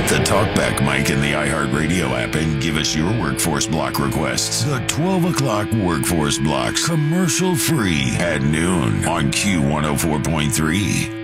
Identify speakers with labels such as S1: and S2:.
S1: the TalkBack mic in the iHeartRadio app and give us your workforce block requests. The 12 o'clock workforce blocks, commercial free at noon on Q104.3.